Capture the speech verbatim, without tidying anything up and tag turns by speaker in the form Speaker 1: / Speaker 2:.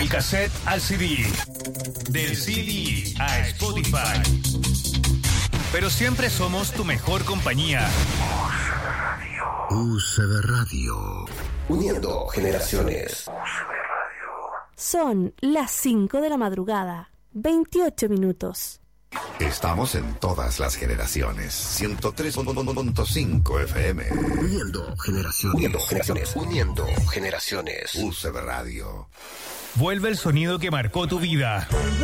Speaker 1: Del cassette al C D. Del C D a Spotify. Pero siempre somos tu mejor compañía.
Speaker 2: U C B Radio. Uniendo generaciones.
Speaker 3: Son las cinco de la madrugada, veintiocho minutos.
Speaker 2: Estamos en todas las generaciones. ciento tres punto cinco F M. Uniendo generaciones. Uniendo generaciones. Uniendo generaciones. U C B Radio.
Speaker 1: Vuelve el sonido que marcó tu vida.